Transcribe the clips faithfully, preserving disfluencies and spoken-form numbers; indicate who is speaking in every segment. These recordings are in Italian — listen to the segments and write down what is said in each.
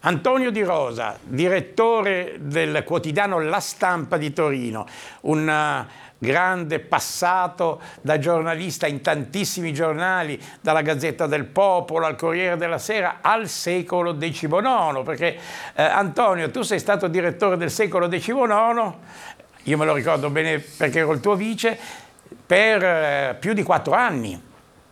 Speaker 1: Antonio Di Rosa, direttore del quotidiano La Stampa di Torino, un uh, grande passato da giornalista in tantissimi giornali, dalla Gazzetta del Popolo al Corriere della Sera al Secolo diciannove, perché eh, Antonio, tu sei stato direttore del Secolo diciannove, io me lo ricordo bene perché ero il tuo vice, per eh, più di quattro anni.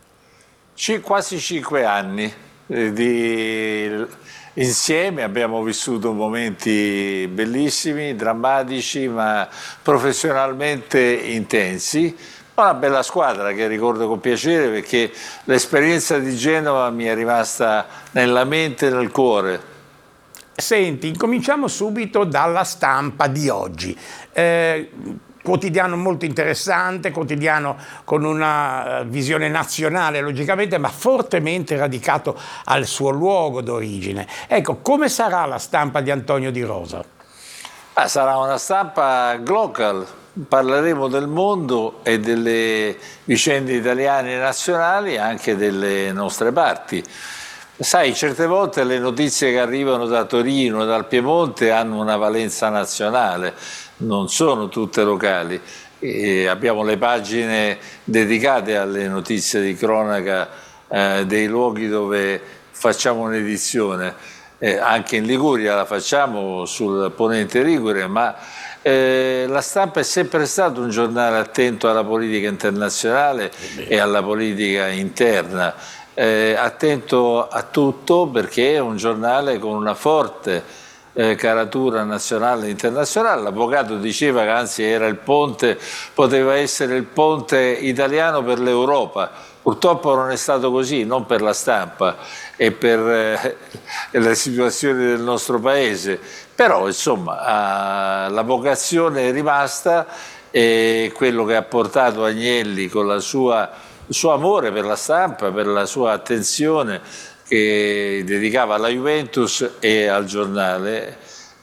Speaker 2: C- quasi cinque anni eh, di... Insieme abbiamo vissuto momenti bellissimi, drammatici, ma professionalmente intensi. Una bella squadra che ricordo con piacere perché l'esperienza di Genova mi è rimasta nella mente e nel cuore.
Speaker 1: Senti, incominciamo subito dalla Stampa di oggi. Eh, quotidiano molto interessante, quotidiano con una visione nazionale logicamente, ma fortemente radicato al suo luogo d'origine. Ecco, come sarà la Stampa di Antonio Di Rosa?
Speaker 2: Ah, sarà una stampa global, parleremo del mondo e delle vicende italiane e nazionali, anche delle nostre parti. Sai, certe volte le notizie che arrivano da Torino, dal Piemonte, hanno una valenza nazionale, non sono tutte locali. E abbiamo le pagine dedicate alle notizie di cronaca eh, dei luoghi dove facciamo un'edizione. Eh, anche in Liguria la facciamo sul Ponente Ligure, ma eh, la Stampa è sempre stato un giornale attento alla politica internazionale e alla politica interna. Eh, attento a tutto perché è un giornale con una forte eh, caratura nazionale e internazionale. L'avvocato diceva che anzi era il ponte, poteva essere il ponte italiano per l'Europa. Purtroppo non è stato così, non per la Stampa e per eh, le situazioni del nostro paese, però insomma eh, la vocazione è rimasta e quello che ha portato Agnelli con la sua il suo amore per la stampa, per la sua attenzione che dedicava alla Juventus e al giornale,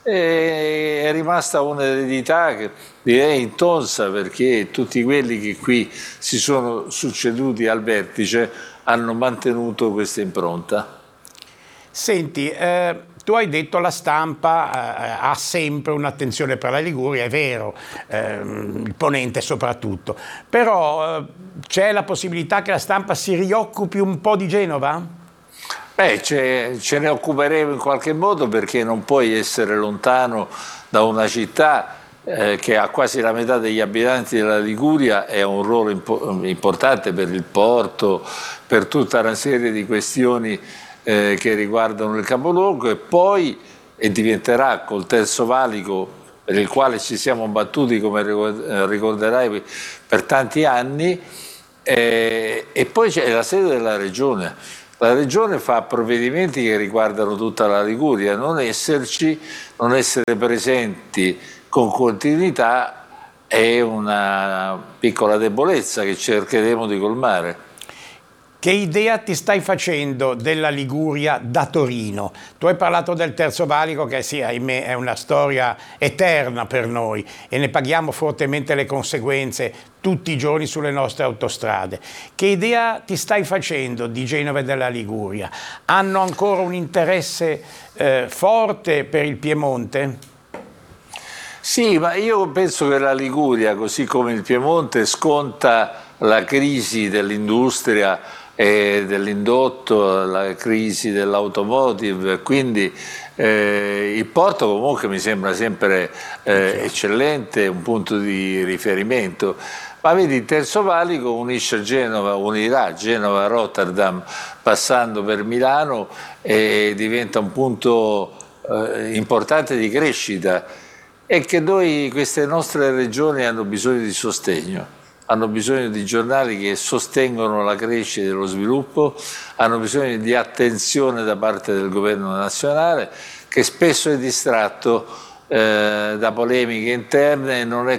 Speaker 2: e è rimasta un'eredità che direi intonsa perché tutti quelli che qui si sono succeduti al vertice hanno mantenuto questa impronta.
Speaker 1: Senti, eh, tu hai detto la Stampa eh, ha sempre un'attenzione per la Liguria, è vero, eh, il Ponente soprattutto, però eh, c'è la possibilità che la Stampa si rioccupi un po' di Genova?
Speaker 2: Beh, ce, ce ne occuperemo in qualche modo perché non puoi essere lontano da una città eh, che ha quasi la metà degli abitanti della Liguria e ha un ruolo impo- importante per il porto, per tutta una serie di questioni Eh, che riguardano il capoluogo e poi e diventerà col Terzo Valico per il quale ci siamo battuti come ricorderai per tanti anni eh, e poi c'è la sede della regione. La regione fa provvedimenti che riguardano tutta la Liguria, non esserci, non essere presenti con continuità è una piccola debolezza che cercheremo di colmare.
Speaker 1: Che idea ti stai facendo della Liguria da Torino? Tu hai parlato del Terzo Valico che sì, ahimè, è una storia eterna per noi e ne paghiamo fortemente le conseguenze tutti i giorni sulle nostre autostrade. Che idea ti stai facendo di Genova e della Liguria? Hanno ancora un interesse eh, forte per il Piemonte?
Speaker 2: Sì, ma io penso che la Liguria, così come il Piemonte, sconta la crisi dell'industria e dell'indotto, la crisi dell'automotive, quindi eh, il porto comunque mi sembra sempre eh, eccellente, un punto di riferimento. Ma vedi, il Terzo Valico unisce Genova, unirà Genova a Rotterdam passando per Milano e diventa un punto eh, importante di crescita e che noi, queste nostre regioni hanno bisogno di sostegno. Hanno bisogno di giornali che sostengono la crescita e lo sviluppo, hanno bisogno di attenzione da parte del governo nazionale che spesso è distratto eh, da polemiche interne e non è